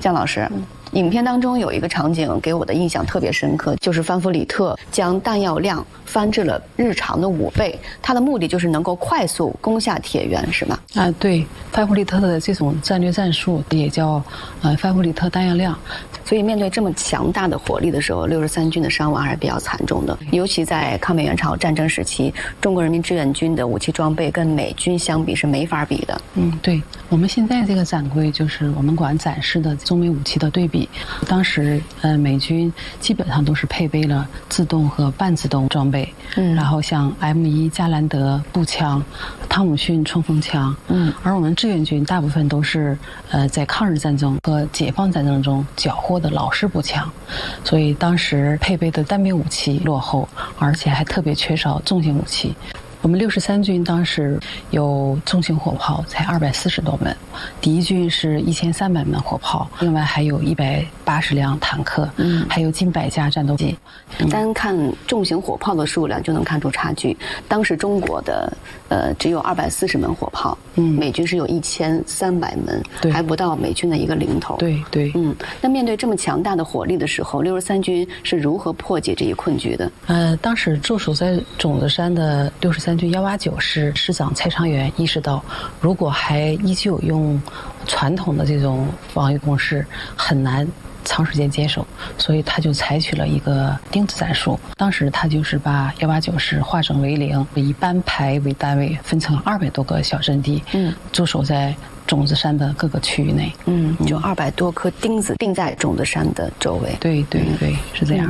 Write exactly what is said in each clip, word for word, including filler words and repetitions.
姜老师。嗯，影片当中有一个场景给我的印象特别深刻，就是范弗里特将弹药量翻至了日常的五倍，他的目的就是能够快速攻下铁原，是吧？ 啊，对，范弗里特的这种战略战术也叫呃范弗里特弹药量。 所以面对这么强大的火力的时候，六十三军的伤亡还是比较惨重的。尤其在抗美援朝战争时期，中国人民志愿军的武器装备跟美军相比是没法比的。 嗯，对，我们现在这个展柜就是我们馆展示的中美武器的对比。当时呃美军基本上都是配备了自动和半自动装备，嗯，然后像 M 一 加兰德步枪、汤姆逊冲锋枪，嗯，而我们志愿军大部分都是呃在抗日战争和解放战争中缴获的老式步枪，所以当时配备的单兵武器落后，而且还特别缺少重型武器。我们六十三军当时有重型火炮才二百四十多门，敌军是一千三百门火炮，另外还有一百八十辆坦克，嗯，还有近百架战斗机。 嗯、单看重型火炮的数量就能看出差距。当时中国的呃只有二百四十门火炮，嗯，美军是有一千三百门，还不到美军的一个零头。 对对， 嗯，那面对这么强大的火力的时候，六十三军是如何破解这一困局的？ 呃，当时驻守在种子山的六十三军幺八九师师长蔡昌元意识到，如果还依旧用传统的这种防御攻势，很难长时间坚守，所以他就采取了一个钉子战术。当时他就是把幺八九师化整为零，以班排为单位，分成二百多个小阵地，嗯，驻守在种子山的各个区域内。 嗯，就二百多颗钉子钉在种子山的周围。 对对对，嗯、是这样。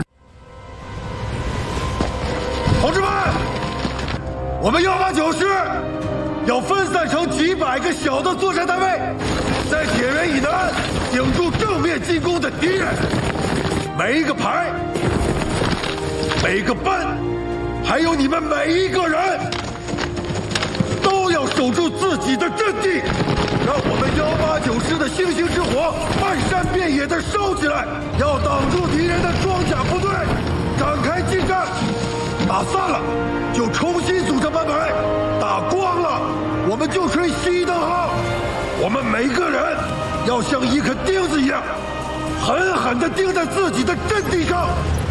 同志们，我们幺八九师要分散成几百个小的作战单位，在铁原以南顶住正面进攻的敌人。每一个排、每个班，还有你们每一个人，都要守住自己的阵地，让我们幺八九师的星星之火漫山遍野的烧起来，要挡住敌人的装甲部队，展开进战。打散了就重新组成班排，打光了我们就吹熄灯号。我们每个人要像一颗钉子一样，狠狠地钉在自己的阵地上，